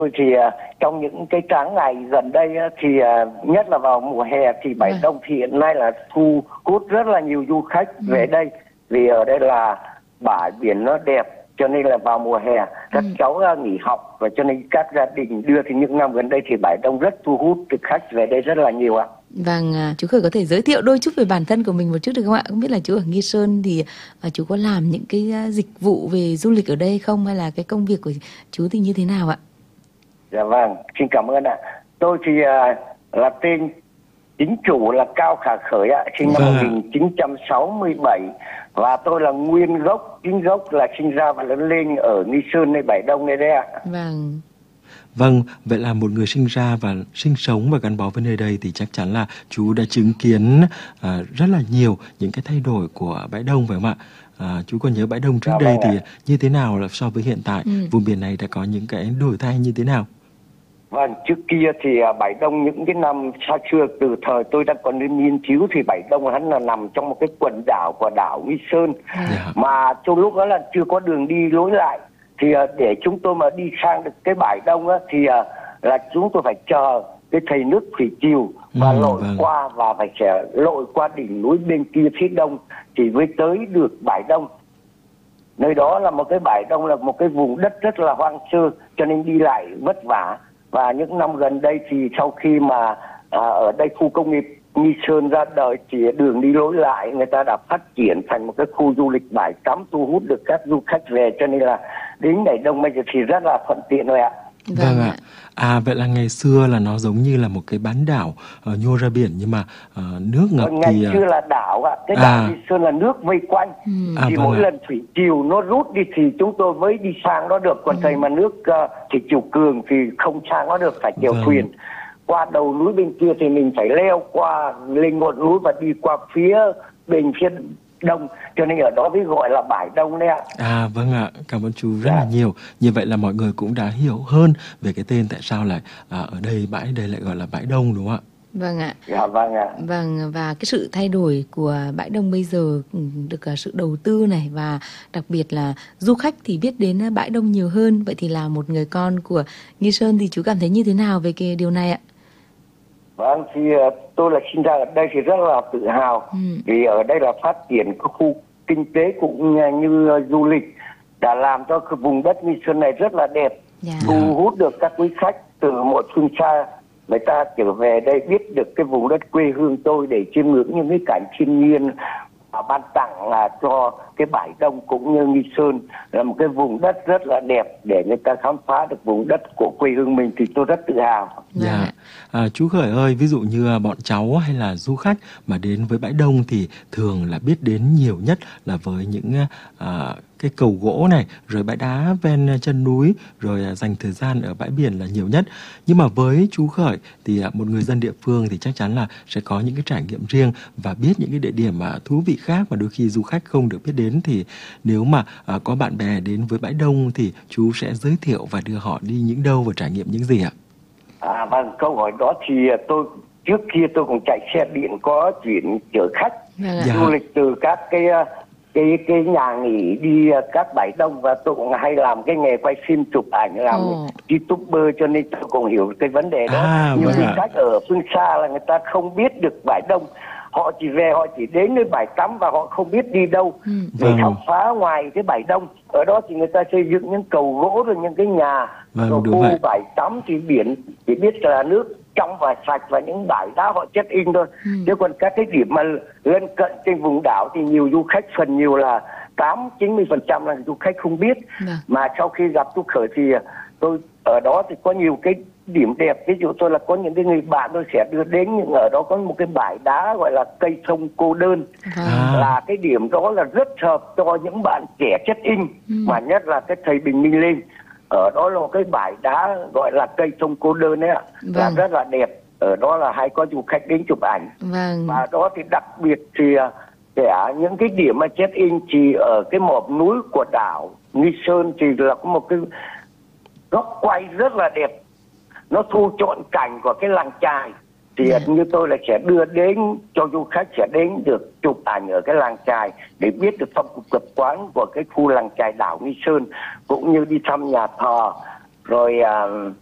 Thì trong những cái tháng ngày gần đây thì nhất là vào mùa hè thì Bãi Đông thì hiện nay là thu hút rất là nhiều du khách về đây, vì ở đây là bãi biển nó đẹp, cho nên là vào mùa hè các cháu nghỉ học, và cho nên các gia đình đưa thì những năm gần đây thì Bãi Đông rất thu hút thực khách về đây rất là nhiều ạ. Vâng, chú Khởi có thể giới thiệu đôi chút về bản thân của mình một chút được không ạ? Không biết là chú ở Nghi Sơn thì chú có làm những cái dịch vụ về du lịch ở đây không, hay là cái công việc của chú thì như thế nào ạ? Dạ vâng, xin cảm ơn ạ. Tôi thì là tên chính chủ là Cao Khả Khởi ạ, sinh năm 1967, và tôi là chính gốc là sinh ra và lớn lên ở Nghi Sơn, nơi Bãi Đông này đấy ạ. Vâng, vậy là một người sinh ra và sinh sống và gắn bó với nơi đây thì chắc chắn là chú đã chứng kiến rất là nhiều những cái thay đổi của Bãi Đông phải không ạ? Chú còn nhớ Bãi Đông trước đây thì như thế nào là so với hiện tại? Vùng biển này đã có những cái đổi thay như thế nào? Vâng, trước kia thì Bãi Đông những cái năm xa xưa, từ thời tôi đang còn lên nghiên cứu thì Bãi Đông hắn là nằm trong một cái quần đảo của đảo Nghi Sơn, mà trong lúc đó là chưa có đường đi lối lại. Thì để chúng tôi mà đi sang được cái Bãi Đông á, thì là chúng tôi phải chờ cái thầy nước thủy triều và lội qua, và phải lội qua đỉnh núi bên kia phía đông thì mới tới được Bãi Đông. Nơi đó là một cái Bãi Đông là một cái vùng đất rất là hoang sơ, cho nên đi lại vất vả. Và những năm gần đây thì sau khi mà ở đây khu công nghiệp Nghi Sơn ra đời thì đường đi lối lại người ta đã phát triển thành một cái khu du lịch bãi tắm, thu hút được các du khách về, cho nên là đến Bãi Đông bây giờ thì rất là thuận tiện rồi ạ. Vâng ạ. Vậy là ngày xưa là nó giống như là một cái bán đảo nhô ra biển, nhưng mà nước ngập thì... Ngày xưa là đảo ạ, cái đảo Nghi Sơn là nước vây quanh. Thì mỗi lần thủy triều nó rút đi thì chúng tôi mới đi sang đó được, còn thời mà nước thủy triều cường thì không sang đó được, phải chèo thuyền qua đầu núi bên kia, thì mình phải leo qua lên ngọn núi và đi qua phía đông, cho nên ở đó mới gọi là Bãi Đông đấy ạ. Vâng ạ, cảm ơn chú rất là nhiều. Như vậy là mọi người cũng đã hiểu hơn về cái tên tại sao lại ở đây bãi đây lại gọi là Bãi Đông, đúng không ạ? Vâng ạ. Dạ vâng ạ. Vâng, và cái sự thay đổi của Bãi Đông bây giờ được sự đầu tư này, và đặc biệt là du khách thì biết đến Bãi Đông nhiều hơn. Vậy thì là một người con của Nghi Sơn thì chú cảm thấy như thế nào về cái điều này ạ? Vâng, thì tôi là sinh ra ở đây thì rất là tự hào, vì ở đây là phát triển cái khu kinh tế cũng như du lịch đã làm cho cái vùng đất Nghi Sơn này rất là đẹp, thu hút được các quý khách từ mọi phương xa. Người ta trở về đây biết được cái vùng đất quê hương tôi để chiêm ngưỡng những cái cảnh thiên nhiên ban tặng cho cái Bãi Đông cũng như Nghi Sơn, là một cái vùng đất rất là đẹp để người ta khám phá được vùng đất của quê hương mình, thì tôi rất tự hào. Chú Khởi ơi, ví dụ như bọn cháu hay là du khách mà đến với Bãi Đông thì thường là biết đến nhiều nhất là với những cái cầu gỗ này, rồi bãi đá ven chân núi, rồi dành thời gian ở bãi biển là nhiều nhất. Nhưng mà với chú Khởi thì một người dân địa phương thì chắc chắn là sẽ có những cái trải nghiệm riêng và biết những cái địa điểm thú vị khác mà đôi khi du khách không được biết đến. Thì nếu mà có bạn bè đến với Bãi Đông thì chú sẽ giới thiệu và đưa họ đi những đâu và trải nghiệm những gì ạ? Vâng, câu hỏi đó thì tôi trước kia tôi cũng chạy xe điện có chuyển chở khách du lịch từ các cái nhà nghỉ đi các Bãi Đông, và tôi cũng hay làm cái nghề quay phim chụp ảnh, làm YouTuber, cho nên tôi cũng hiểu cái vấn đề đó. Nhiều du khách ở phương xa là người ta không biết được Bãi Đông, họ chỉ đến nơi bãi tắm và họ không biết đi đâu để khám phá ngoài cái Bãi Đông. Ở đó thì người ta xây dựng những cầu gỗ rồi những cái nhà, rồi khu bãi tắm thì biển chỉ biết là nước trong và sạch và những bãi đá họ check in thôi. Chứ còn các cái điểm mà lân cận trên vùng đảo thì nhiều du khách, phần nhiều là 80-90% là du khách không biết. Mà sau khi gặp chú Khởi thì tôi ở đó thì có nhiều cái điểm đẹp. Ví dụ tôi là có những cái người bạn tôi sẽ đưa đến, nhưng ở đó có một cái bãi đá gọi là cây sông cô đơn, là cái điểm đó là rất hợp cho những bạn trẻ check in, mà nhất là cái thời bình minh lên. Ở đó là một cái bãi đá gọi là cây sông cô đơn ấy ạ, là rất là đẹp. Ở đó là hay có du khách đến chụp ảnh. Và đó thì đặc biệt thì những cái điểm mà check in thì ở cái mỏm núi của đảo Nghi Sơn thì là có một cái góc quay rất là đẹp, nó thu trọn cảnh của cái làng chài. Thì như tôi là sẽ đưa đến cho du khách sẽ đến được chụp ảnh ở cái làng chài để biết được phong tục tập quán của cái khu làng chài đảo Nghi Sơn, cũng như đi thăm nhà thờ, rồi